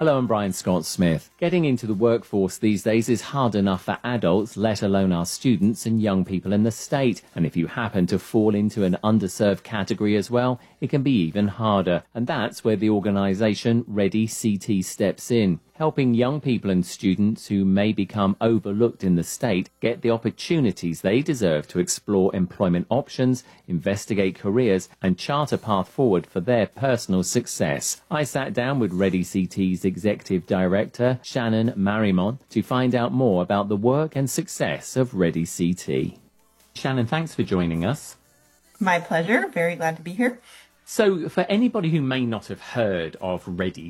Hello, I'm Brian Scott Smith. Getting into the workforce these days is hard enough for adults, let alone our students and young people in the state. And if you happen to fall into an underserved category as well, it can be even harder. And that's where the organisation Ready CT steps in, helping young people and students who may become overlooked in the state get the opportunities they deserve to explore employment options, investigate careers and chart a path forward for their personal success. I sat down with Ready CT's Executive Director, Shannon Marimon, to find out more about the work and success of Ready CT. Shannon, thanks for joining us. My pleasure. Very glad to be here. So, for anybody who may not have heard of Ready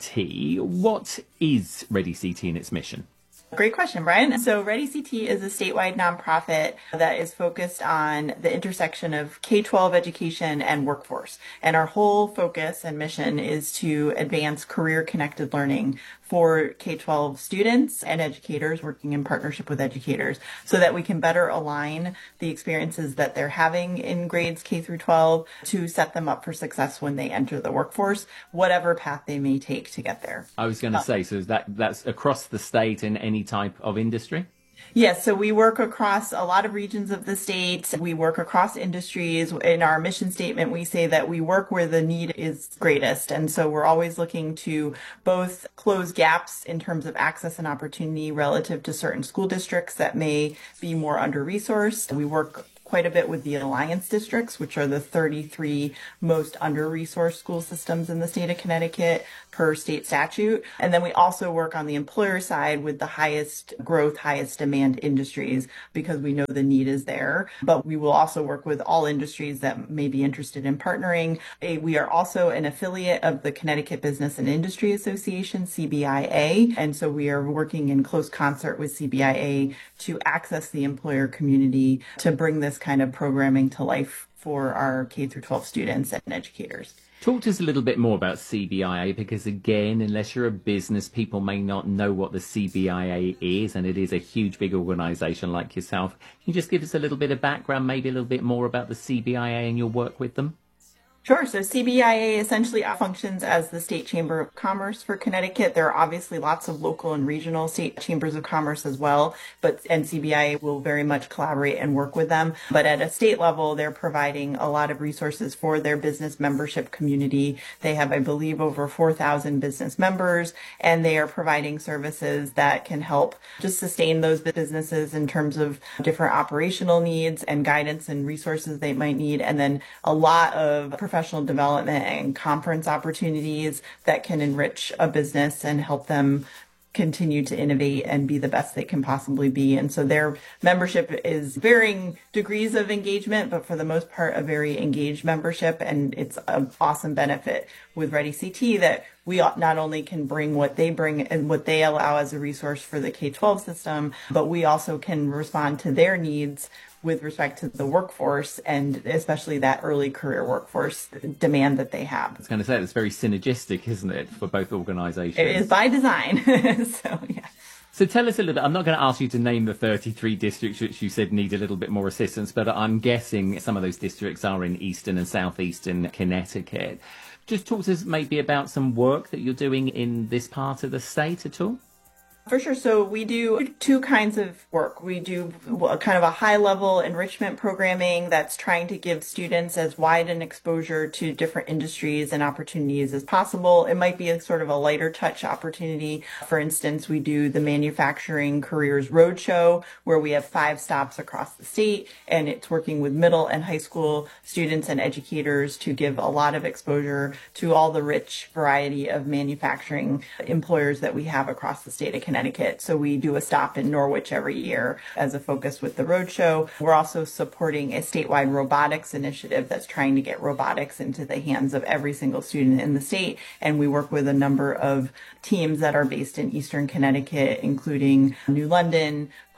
CT, what is Ready CT and its mission? Great question, Brian. So Ready CT is a statewide nonprofit that is focused on the intersection of K-12 education and workforce. And our whole focus and mission is to advance career-connected learning for K-12 students and educators, working in partnership with educators, so that we can better align the experiences that they're having in grades K through 12 to set them up for success when they enter the workforce, whatever path they may take to get there. I was going to say, so that's across the state in any type of industry? Yes, so we work across a lot of regions of the state. We work across industries. In our mission statement, we say that we work where the need is greatest. And so we're always looking to both close gaps in terms of access and opportunity relative to certain school districts that may be more under-resourced. We work quite a bit with the Alliance districts, which are the 33 most under-resourced school systems in the state of Connecticut per state statute. And then we also work on the employer side with the highest growth, highest demand industries because we know the need is there. But we will also work with all industries that may be interested in partnering. We are also an affiliate of the Connecticut Business and Industry Association, CBIA. And so we are working in close concert with CBIA to access the employer community to bring this kind of programming to life for our K through 12 students and educators. Talk to us a little bit more about CBIA, because again, unless you're a business, people may not know what the CBIA is, and it is a huge, big organisation like yourself. Can you just give us a little bit of background, maybe a little bit more about the CBIA and your work with them? Sure. So CBIA essentially functions as the State Chamber of Commerce for Connecticut. There are obviously lots of local and regional state chambers of commerce as well, and CBIA will very much collaborate and work with them. But at a state level, they're providing a lot of resources for their business membership community. They have, I believe, over 4,000 business members, and they are providing services that can help just sustain those businesses in terms of different operational needs and guidance and resources they might need. And then a lot of professional development and conference opportunities that can enrich a business and help them continue to innovate and be the best they can possibly be. And so their membership is varying degrees of engagement, but for the most part, a very engaged membership. And it's an awesome benefit with Ready CT that we not only can bring what they bring and what they allow as a resource for the K-12 system, but we also can respond to their needs with respect to the workforce and especially that early career workforce demand that they have. I was going to say, it's very synergistic, isn't it, for both organisations? It is by design. So, yeah. So tell us a little bit, I'm not going to ask you to name the 33 districts which you said need a little bit more assistance, but I'm guessing some of those districts are in eastern and southeastern Connecticut. Just talk to us maybe about some work that you're doing in this part of the state at all. For sure. So we do two kinds of work. We do kind of a high-level enrichment programming that's trying to give students as wide an exposure to different industries and opportunities as possible. It might be a sort of a lighter touch opportunity. For instance, we do the Manufacturing Careers Roadshow, where we have 5 stops across the state, and it's working with middle and high school students and educators to give a lot of exposure to all the rich variety of manufacturing employers that we have across the state of Connecticut. So we do a stop in Norwich every year as a focus with the roadshow. We're also supporting a statewide robotics initiative that's trying to get robotics into the hands of every single student in the state. And we work with a number of teams that are based in Eastern Connecticut, including New London,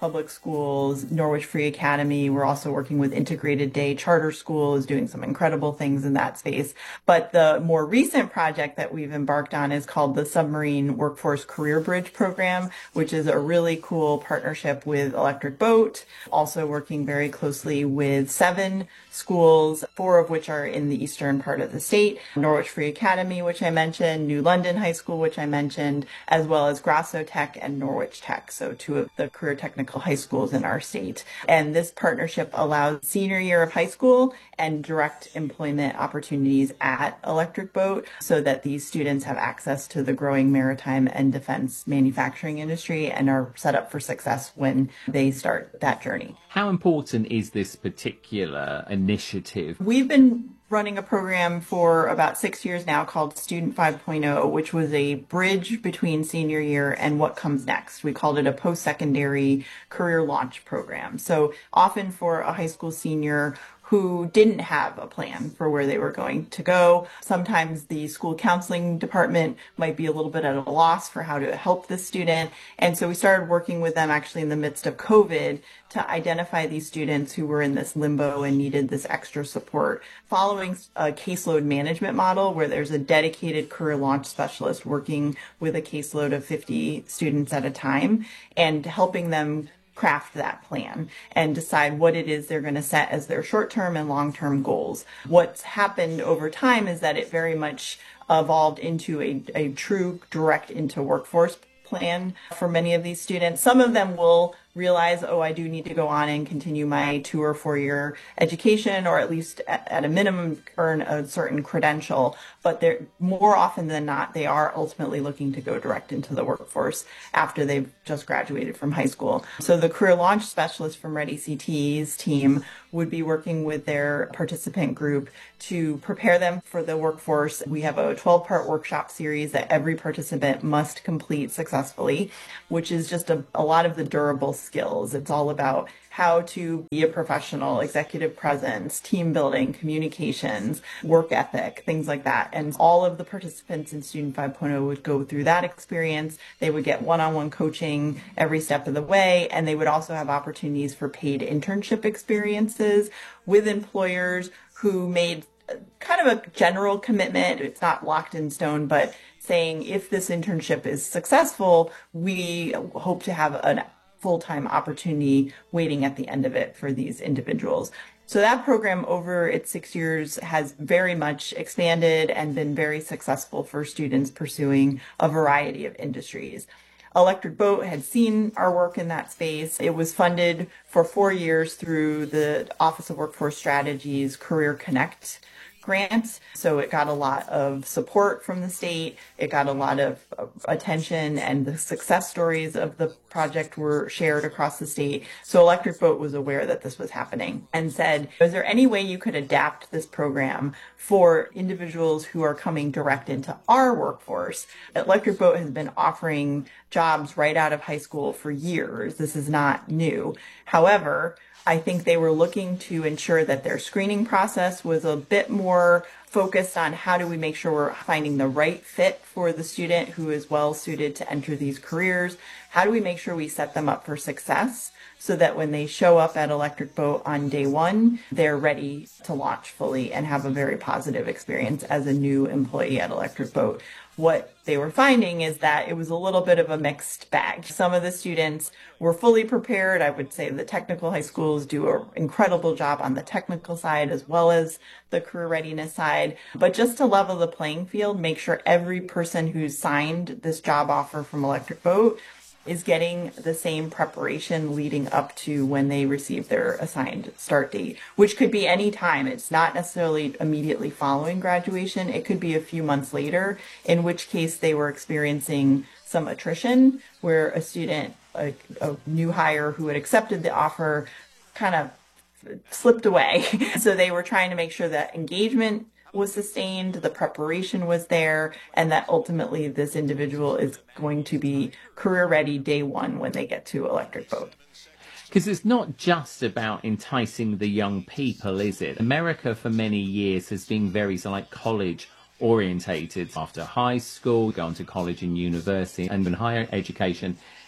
public schools, Norwich Free Academy. We're also working with Integrated Day Charter Schools, doing some incredible things in that space. But the more recent project that we've embarked on is called the Submarine Workforce Career Bridge Program, which is a really cool partnership with Electric Boat, also working very closely with 7 schools, 4 of which are in the eastern part of the state, Norwich Free Academy, which I mentioned, New London High School, which I mentioned, as well as Grasso Tech and Norwich Tech, so 2 of the career technical high schools in our state. And this partnership allows senior year of high school and direct employment opportunities at Electric Boat so that these students have access to the growing maritime and defense manufacturing industry and are set up for success when they start that journey. How important is this particular initiative? We've been running a program for about 6 years now called Student 5.0, which was a bridge between senior year and what comes next. We called it a post-secondary career launch program. So often for a high school senior who didn't have a plan for where they were going to go. Sometimes the school counseling department might be a little bit at a loss for how to help this student. And so we started working with them actually in the midst of COVID to identify these students who were in this limbo and needed this extra support, following a caseload management model where there's a dedicated career launch specialist working with a caseload of 50 students at a time and helping them craft that plan and decide what it is they're going to set as their short-term and long-term goals. What's happened over time is that it very much evolved into a true direct into workforce plan for many of these students. Some of them will realize, oh, I do need to go on and continue my 2 or 4 year education, or at least at a minimum earn a certain credential. But they're more often than not, they are ultimately looking to go direct into the workforce after they've just graduated from high school. So the career launch specialist from Ready CT's team would be working with their participant group to prepare them for the workforce. We have a 12-part workshop series that every participant must complete successfully, which is just a lot of the durable skills. It's all about how to be a professional, executive presence, team building, communications, work ethic, things like that. And all of the participants in Student 5.0 would go through that experience. They would get one-on-one coaching every step of the way, and they would also have opportunities for paid internship experiences with employers who made kind of a general commitment. It's not locked in stone, but saying if this internship is successful, we hope to have a full-time opportunity waiting at the end of it for these individuals. So that program over its 6 years has very much expanded and been very successful for students pursuing a variety of industries. Electric Boat had seen our work in that space. It was funded for 4 years through the Office of Workforce Strategy's Career Connect grant. So it got a lot of support from the state. It got a lot of attention, and the success stories of the project were shared across the state. So Electric Boat was aware that this was happening and said, is there any way you could adapt this program for individuals who are coming direct into our workforce? Electric Boat has been offering jobs right out of high school for years. This is not new. However, I think they were looking to ensure that their screening process was a bit more focused on how do we make sure we're finding the right fit for the student who is well suited to enter these careers. How do we make sure we set them up for success so that when they show up at Electric Boat on day one, they're ready to launch fully and have a very positive experience as a new employee at Electric Boat. What they were finding is that it was a little bit of a mixed bag. Some of the students were fully prepared. I would say the technical high schools do an incredible job on the technical side as well as the career readiness side. But just to level the playing field, make sure every person who's signed this job offer from Electric Boat is getting the same preparation leading up to when they receive their assigned start date, which could be any time. It's not necessarily immediately following graduation. It could be a few months later, in which case they were experiencing some attrition where a student, a new hire who had accepted the offer, kind of slipped away. So they were trying to make sure that engagement was sustained, the preparation was there, and that ultimately this individual is going to be career ready day one when they get to Electric Boat. Because it's not just about enticing the young people, is it? America for many years has been very college orientated. After high school, go on to college and university, and in higher education,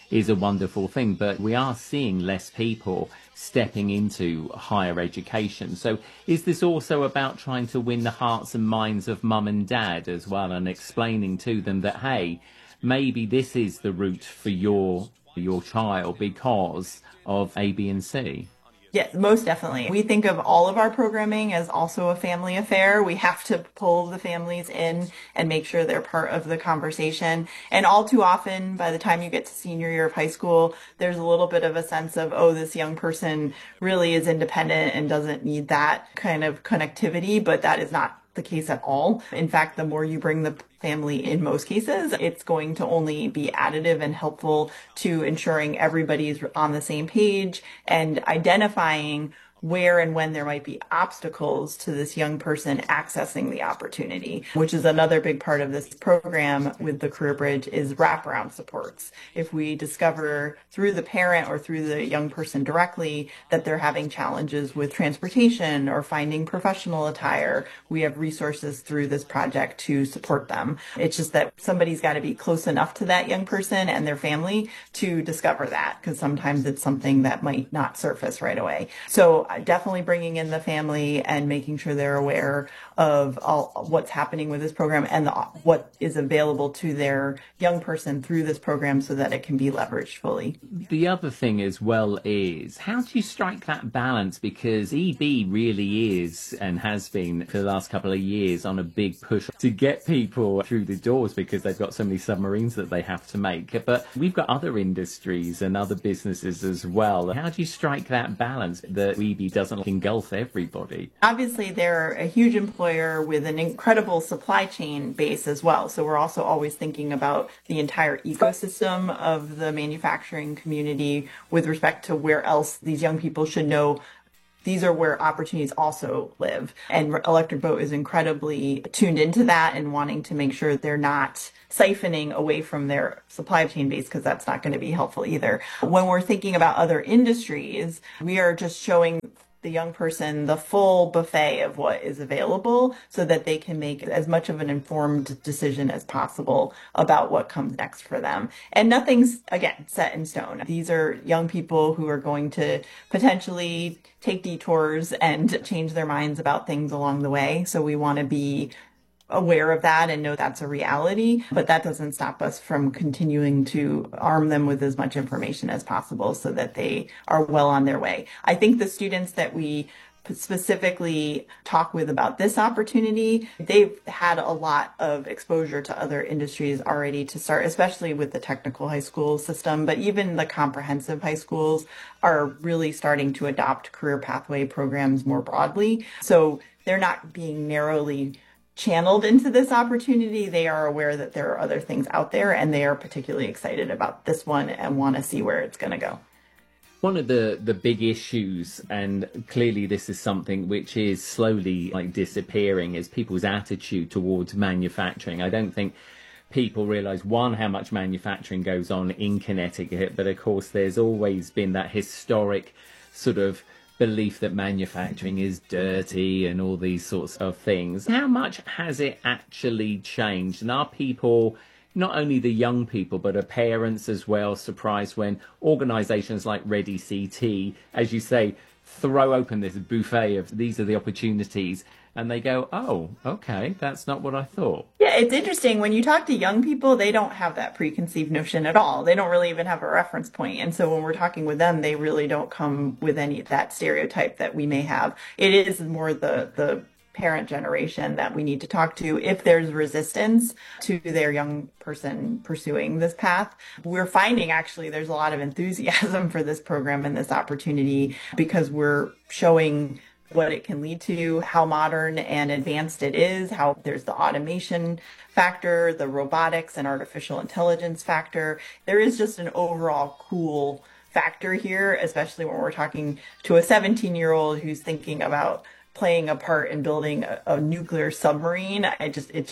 is a wonderful thing, but we are seeing less people stepping into higher education. So is this also about trying to win the hearts and minds of mum and dad as well, and explaining to them that, hey, maybe this is the route for your child because of A, B, and C? Yes, most definitely. We think of all of our programming as also a family affair. We have to pull the families in and make sure they're part of the conversation. And all too often, by the time you get to senior year of high school, there's a little bit of a sense of, oh, this young person really is independent and doesn't need that kind of connectivity, but that is not the case at all. In fact, the more you bring the family in most cases, it's going to only be additive and helpful to ensuring everybody's on the same page and identifying where and when there might be obstacles to this young person accessing the opportunity, which is another big part of this program with the Career Bridge is wraparound supports. If we discover through the parent or through the young person directly that they're having challenges with transportation or finding professional attire, we have resources through this project to support them. It's just that somebody's got to be close enough to that young person and their family to discover that, because sometimes it's something that might not surface right away. So definitely bringing in the family and making sure they're aware of all what's happening with this program and what is available to their young person through this program so that it can be leveraged fully. The other thing as well is, how do you strike that balance? Because EB really is and has been for the last couple of years on a big push to get people through the doors because they've got so many submarines that they have to make. But we've got other industries and other businesses as well. How do you strike that balance that EB doesn't engulf everybody? Obviously, they're a huge employer with an incredible supply chain base as well. So we're also always thinking about the entire ecosystem of the manufacturing community with respect to where else these young people should know these are where opportunities also live. And Electric Boat is incredibly tuned into that and wanting to make sure they're not siphoning away from their supply chain base, because that's not going to be helpful either. When we're thinking about other industries, we are just showing the young person the full buffet of what is available so that they can make as much of an informed decision as possible about what comes next for them. And nothing's, again, set in stone. These are young people who are going to potentially take detours and change their minds about things along the way. So we want to be aware of that and know that's a reality, but that doesn't stop us from continuing to arm them with as much information as possible so that they are well on their way. I think the students that we specifically talk with about this opportunity, they've had a lot of exposure to other industries already to start, especially with the technical high school system, but even the comprehensive high schools are really starting to adopt career pathway programs more broadly. So they're not being narrowly channeled into this opportunity. They are aware that there are other things out there, and they are particularly excited about this one and want to see where it's going to go. One of the big issues, and clearly this is something which is slowly disappearing, is people's attitude towards manufacturing. I don't think people realize, one, how much manufacturing goes on in Connecticut, but of course there's always been that historic sort of belief that manufacturing is dirty and all these sorts of things. How much has it actually changed? And are people, not only the young people, but are parents as well, surprised when organisations like Ready CT, as you say, throw open this buffet of these are the opportunities, and they go, oh, okay, that's not what I thought. Yeah, it's interesting. When you talk to young people, they don't have that preconceived notion at all. They don't really even have a reference point. And so when we're talking with them, they really don't come with any of that stereotype that we may have. It is more the parent generation that we need to talk to if there's resistance to their young person pursuing this path. We're finding actually there's a lot of enthusiasm for this program and this opportunity because we're showing what it can lead to, how modern and advanced it is, how there's the automation factor, the robotics and artificial intelligence factor. There is just an overall cool factor here, especially when we're talking to a 17-year-old who's thinking about playing a part in building a nuclear submarine. It just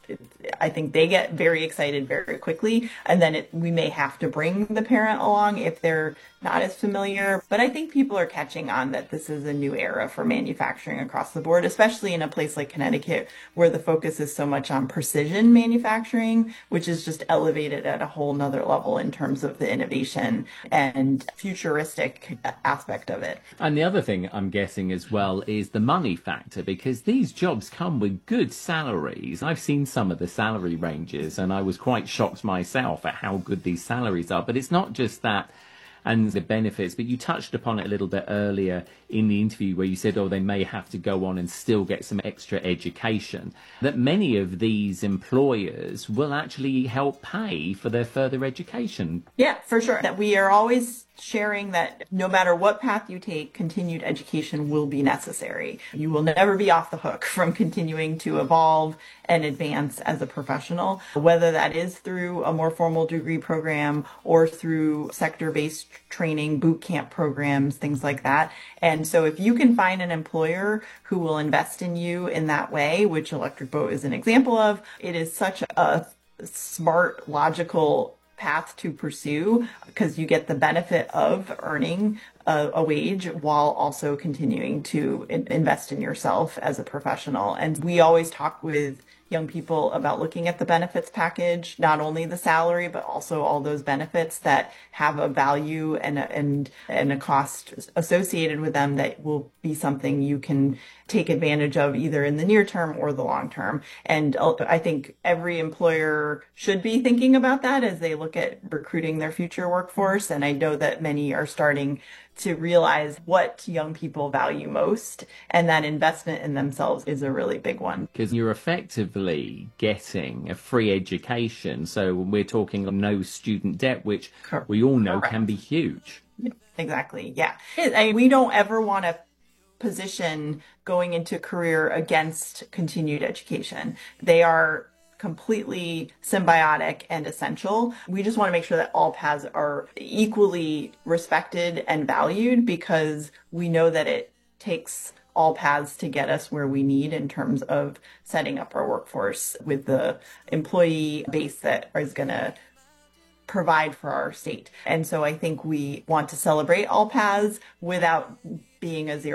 I think they get very excited very quickly. And then we may have to bring the parent along if they're not as familiar. But I think people are catching on that this is a new era for manufacturing across the board, especially in a place like Connecticut, where the focus is so much on precision manufacturing, which is just elevated at a whole nother level in terms of the innovation and futuristic aspect of it. And the other thing I'm guessing as well is the money factor, because these jobs come with good salaries. I've seen some of the salary ranges and I was quite shocked myself at how good these salaries are. But it's not just that and the benefits, but you touched upon it a little bit earlier in the interview where you said, oh, they may have to go on and still get some extra education, that many of these employers will actually help pay for their further education. Yeah, for sure. That we are always sharing that no matter what path you take, continued education will be necessary. You will never be off the hook from continuing to evolve and advance as a professional, whether that is through a more formal degree program or through sector-based training, boot camp programs, things like that. And so if you can find an employer who will invest in you in that way, which Electric Boat is an example of, it is such a smart, logical path to pursue because you get the benefit of earning a wage while also continuing to invest in yourself as a professional. And we always talk with young people about looking at the benefits package, not only the salary, but also all those benefits that have a value and a cost associated with them that will be something you can take advantage of either in the near term or the long term. And I think every employer should be thinking about that as they look at recruiting their future workforce. And I know that many are starting to realize what young people value most, and that investment in themselves is a really big one. Because you're effectively getting a free education. So we're talking no student debt, which we all know can be huge. Exactly. Yeah. We don't ever want to position going into a career against continued education. They are completely symbiotic and essential. We just want to make sure that all paths are equally respected and valued because we know that it takes all paths to get us where we need in terms of setting up our workforce with the employee base that is going to provide for our state. And so I think we want to celebrate all paths without being a zero